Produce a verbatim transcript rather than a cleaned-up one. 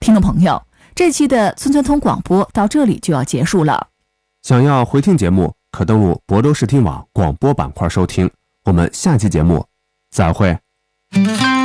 听众朋友，这期的村村通广播到这里就要结束了。 想要回听节目，可登录亳州视听网广播板块收听。我们下期节目再会。